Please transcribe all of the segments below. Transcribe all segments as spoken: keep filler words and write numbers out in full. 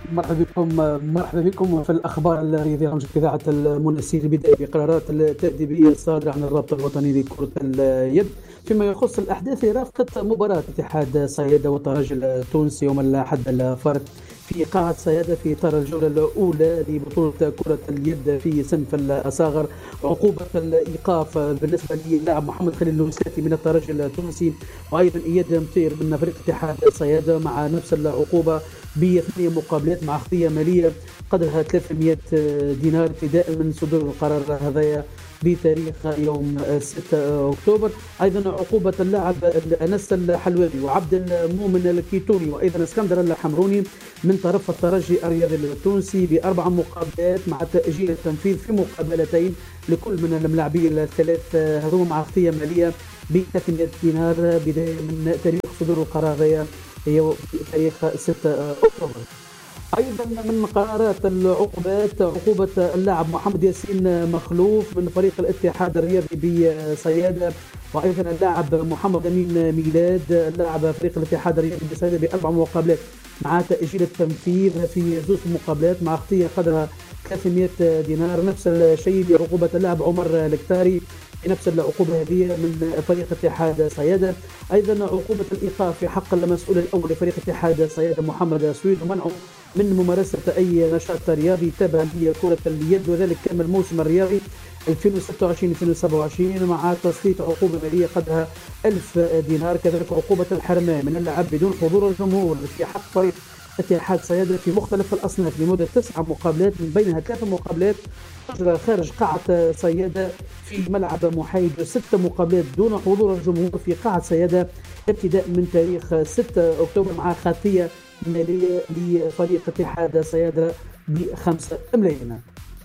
مرحبا بكم مرحبا بكم في الأخبار الرياضية رمز إذاعة المنسير. البداية بقرارات التأديبية الصادرة عن الرابطة الوطني لكرة اليد فيما يخص الأحداث رافقة مباراة اتحاد صيادة والترجي التونسي يوم الأحد الفارق في قاعة صيادة في إطار الجولة الأولى لبطولة كرة اليد في صنف الأصاغر. عقوبة الإيقاف بالنسبة للاعب محمد خليل النوساتي من الترجي التونسي، وأيضا إياد مطير من فريق اتحاد صيادة مع نفس العقوبة بثمانية مقابلات مع خطية مالية قدرها ثلاثمئة دينار ابتداء من صدور القرار هذايا بتاريخ يوم ستة أكتوبر. أيضا عقوبة اللاعب أنس الحلواني وعبد المؤمن الكيتوني وأيضا اسكندر الحمروني من طرف الترجي الرياضي التونسي بأربع مقابلات مع تأجيل التنفيذ في مقابلتين لكل من اللاعبين الثلاث هذوما مع خطية مالية ب ثلاثمئة دينار بداية من تاريخ صدور القرار هذايا هي تاريخ ستة أكتوبر. أيضا من قرارات العقوبات عقوبة اللاعب محمد ياسين مخلوف من فريق الاتحاد الرياضي بصيادة، وأيضا اللاعب محمد أمين ميلاد اللاعب فريق الاتحاد الرياضي بصيادة بأربع مقابلات مع تأجيل التنفيذ في زوج مقابلات مع خطية قدرها ثلاثمئة دينار. نفس الشيء بعقوبة اللاعب عمر الكتاري بنفس العقوبة هذه من فريق اتحاد صيادة. أيضا عقوبة الإيقاف في حق المسؤول الأول لفريق اتحاد صيادة محمد سويد ومنعه من ممارسة أي نشاط رياضي تابع لكرة اليد، وذلك كما الموسم الرياضي ألفين وستة وعشرين ألفين وسبعة وعشرين مع تسليط عقوبة مالية قدرها ألف دينار. كذلك عقوبة الحرمان من اللعب بدون حضور الجمهور في حق فريق اتحاد صيادة في مختلف الأصناف لمدة تسع مقابلات من بينها ثلاث مقابلات تجرى خارج قاعة صيادة في ملعب محايد، وست مقابلات دون حضور الجمهور في قاعة صيادة ابتداء من تاريخ ستة أكتوبر مع خاصية مالية لفريق اتحاد صيادة بخمسة ملايين.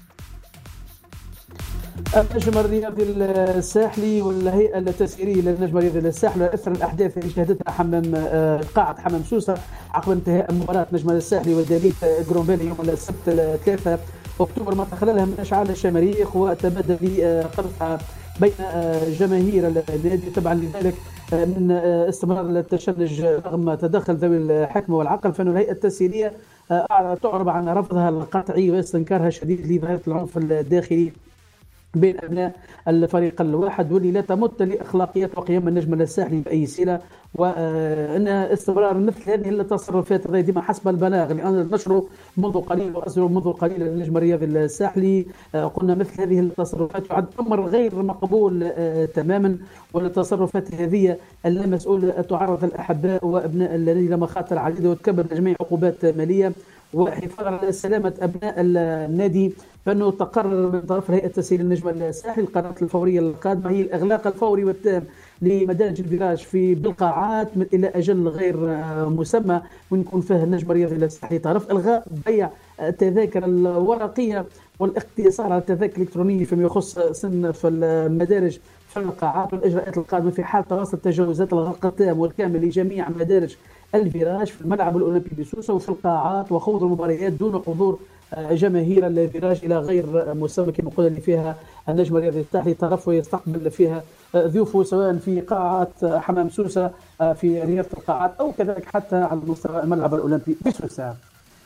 النجم الرياضي الساحلي والهيئة التسييرية للنجم الرياضي الساحلي أثر الأحداث اللي شهدتها حمام قاعة حمام سوسة عقب انتهاء مباراة نجم الساحلي ودليل جرومبيلي يوم السبت ثلاثة أكتوبر ما تخللها من أشعال الشماريخ وتبادل قرصها بين جماهير النادي. طبعا لذلك من استمرار التشنج رغم تدخل ذوي الحكمة والعقل، فإن الهيئة التسييرية تعرب عن رفضها القطعي واستنكارها شديد لظاهرة العنف الداخلي بين أبناء الفريق الواحد واللي لا تمت لأخلاقيات وقيم النجم الساحلي بأي صلة، وأن استمرار مثل هذه التصرفات ديما حسب البلاغ لأن نشره منذ قليل وأصدره منذ قليل النجم الرياضي الساحلي قلنا مثل هذه التصرفات تعد أمر غير مقبول تماما، والتصرفات هذه اللامسؤول تعرض الأحباء وأبناء النادي لمخاطر عديدة وتكبر جميع عقوبات مالية وحفاظا على سلامة أبناء النادي. فإنه تقرر من طرف الهيئة التسييرية للنجم الساحلي القرارات الفورية القادمة هي الإغلاق الفوري والتام لمدارج الفراج في بالقاعات إلى أجل غير مسمى، ونكون فيه النجم الرياضي الساحلي طرف إلغاء بيع التذاكر الورقية والاقتصار على التذاكر الإلكترونية فيما يخص صنف المدارج في القاعات، والإجراءات القادمة في حال تواصل تجاوزات الغلق التام والكامل لجميع مدارج الفراج في الملعب الأولمبي بسوسة وفي القاعات، وخوض المباريات دون حضور جماهير الفراج إلى غير مسمى كما قلنا اللي فيها النجم الرياضي الساحلي طرف ويستقبل فيها ضيوفه سواء في قاعة حمام سوسة في رياض القاعات أو كذلك حتى على مستوى الملعب الأولمبي بسوسة.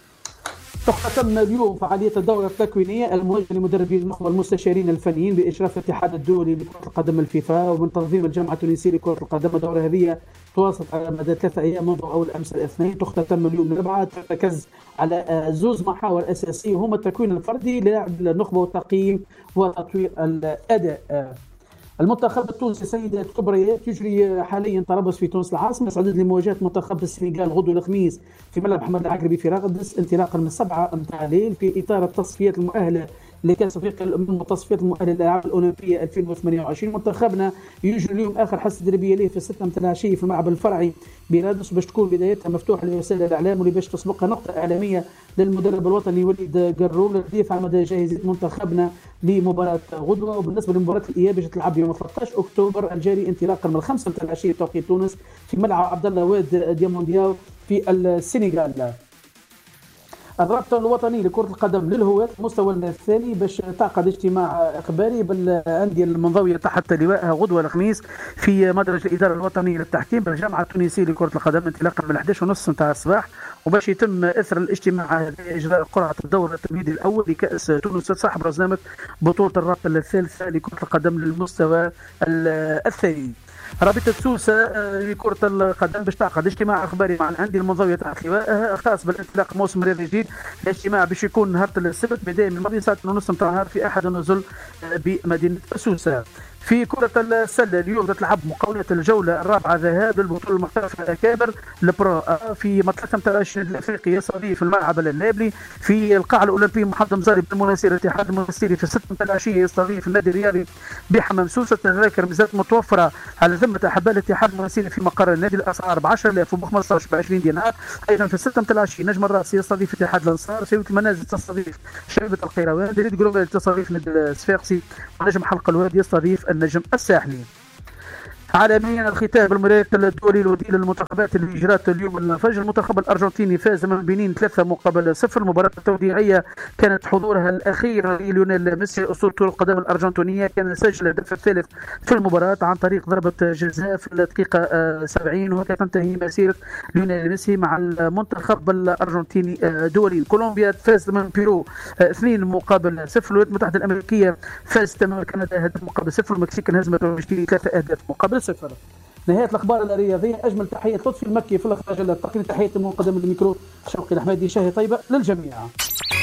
تختتم اليوم فعالية الدورة التكوينية الموجهة لمدربين النخبة والمستشارين الفنيين بإشراف الاتحاد الدولي لكرة القدم الفيفا ومن تنظيم الجامعة التونسية لكرة القدم. الدورة هذه تواصل على مدى ثلاثة أيام منذ أول أمس الاثنين، تختتم اليوم الأربعاء، تركز على زوز محاور أساسية هما التكوين الفردي لاعب النخبة والتقييم وتطوير الأداء. المنتخب التونسي سيدات كبريات يجري حاليا تربص في تونس العاصمة استعداد لمواجهة منتخب السنغال غدو الخميس في ملعب محمد العقربي في رغدس انطلاقا من سبعة متاع الليل في إطار التصفيات المؤهلة لكأس أفريقيا الأمم والتصفيات المؤهلة للألعاب الأولمبية ألفين وثمانية وعشرين. منتخبنا يجري اليوم آخر حصة تدريبية له في الستة متاع العشية في الملعب الفرعي برادس باش تكون بدايتها مفتوحة لوسائل الإعلام واللي باش تسبقها نقطة إعلامية للمدرب الوطني وليد قرول للحديث عن مدى جاهزية منتخبنا لمباراة غدوة. وبالنسبة لمباراة الإياب باش تلعب يوم ثلاثة عشر أكتوبر الجاري انطلاقا من الخمسة متاع العشية توقيت تونس في ملعب عبد الله واد ديامونديال في السنغال. الرابطة الوطنية لكرة القدم للهواة المستوى الثاني باش تعقد اجتماع إخباري بالأندية المنضوية تحت لوائها غدوة الخميس في مدرج الإدارة الوطنية للتحكيم بالجامعة التونسية لكرة القدم انطلاقا من الحادية ونصف نتاع الصباح. وباش يتم إثر الاجتماع إجراء قرعة الدور التمهيدي الأول لكأس تونس صاحب برنامج بطولة الرابطة الثالثة لكرة القدم للمستوى الثاني. رابطة سوسة لكرة القدم باش تعقد اجتماع اخباري مع الانديه المنضويه تحت لوائها خاص بالانطلاق موسم رياضي جديد. الاجتماع باش يكون نهار السبت بدايه من ماضي ساعه ونص نتاع النهار في احد النزل بمدينه سوسه. في كرة السلة اليوم تتلعب مقاولة الجولة الرابعة ذهاب للبطولة المحترفة الأكابر البرو في مطلع ثمانية عشر الأفريقي يستضيف الملعب النابلي. في القاعة الأولمبية محمد مزاري بالمناسير الاتحاد المناسيري في ستة متاع العشية يستضيف النادي الرياضي بحمام سوسة. تذاكر ميزات متوفرة على ذمة أحباء الاتحاد المناسيري في مقر النادي الأسعار ب عشرة آلاف وب خمسة عشر ب عشرين دينار. أيضا في ستة متاع العشية نجم الراس يستضيف اتحاد الأنصار. سيوة المنازل تستضيف شبيبة القيروان. دليل جروبال تستضيف نادي الصفاقسي. ونجم حلقة الوادي يستضيف النجم الساحلي. عالميا الختام بالمباريات الدولي الودي للمنتخبات اللي جرات اليوم الفجر. المنتخب الارجنتيني فاز من بنين ثلاثة مقابل صفر. المباراة التوديعية كانت حضورها الاخير ليونيل ميسي اسطورة كرة القدم الارجنتينية، كان سجل الهدف الثالث في المباراة عن طريق ضربة جزاء في الدقيقة سبعين. وهكذا تنتهي مسيرة ليونيل ميسي مع المنتخب الارجنتيني دولي. كولومبيا فاز من بيرو اثنين مقابل صفر. الولايات المتحدة الامريكية فاز امام كندا هدف مقابل صفر. المكسيك انهزمت ومشتري ثلاثة اهداف مقابل صفر. نهاية الأخبار الرياضية. أجمل تحية لطفي المكي في الإخراج التقني. تحية من مقدم الميكرو شوقي الحمادي. شهي طيبة للجميع.